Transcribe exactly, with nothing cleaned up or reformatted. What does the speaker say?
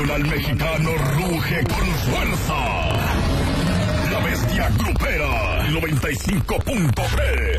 regional mexicano ruge con fuerza. La bestia grupera, noventa y cinco punto tres.